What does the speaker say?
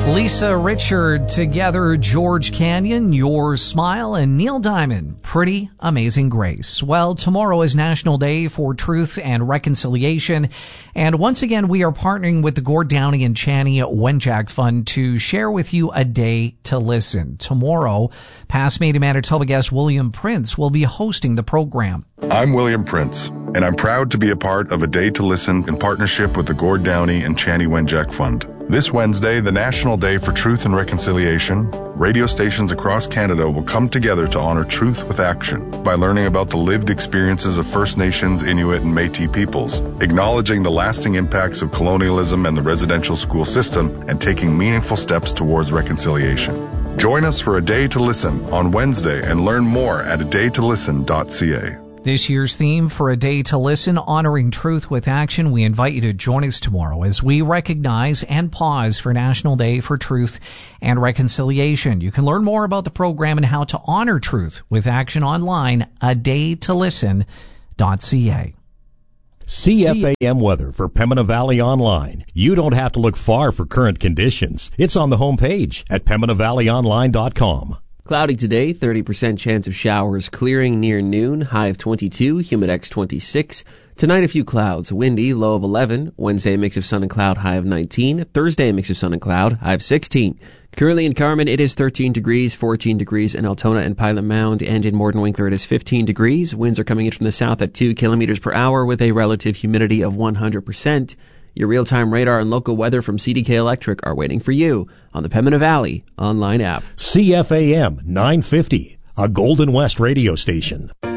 Lisa Richard together, George Canyon, Your Smile, and Neil Diamond, Pretty Amazing Grace. Well, tomorrow is National Day for Truth and Reconciliation, and once again we are partnering with the Gord Downie and Chanie Wenjack Fund to share with you a day to listen. Tomorrow, past Maid of Manitoba guest William Prince will be hosting the program. I'm William Prince, and I'm proud to be a part of A Day to Listen in partnership with the Gord Downie and Chanie Wenjack Fund. This Wednesday, the National Day for Truth and Reconciliation, radio stations across Canada will come together to honor truth with action by learning about the lived experiences of First Nations, Inuit, and Métis peoples, acknowledging the lasting impacts of colonialism and the residential school system, and taking meaningful steps towards reconciliation. Join us for A Day to Listen on Wednesday and learn more at adaytolisten.ca. This year's theme for A Day to Listen, Honoring Truth with Action. We invite you to join us tomorrow as we recognize and pause for National Day for Truth and Reconciliation. You can learn more about the program and how to honor truth with action online, adaytolisten.ca. CFAM weather for Pembina Valley Online. You don't have to look far for current conditions. It's on the homepage at PembinaValleyOnline.com. Cloudy today, 30% chance of showers clearing near noon, high of 22, humidex 26. Tonight a few clouds, windy, low of 11. Wednesday a mix of sun and cloud, high of 19. Thursday a mix of sun and cloud, high of 16. Currently in Carman it is 13 degrees, 14 degrees in Altona and Pilot Mound, and in Mordenwinkler it is 15 degrees. Winds are coming in from the south at 2 kilometers per hour with a relative humidity of 100%. Your real-time radar and local weather from CDK Electric are waiting for you on the Pembina Valley online app. CFAM 950, a Golden West radio station.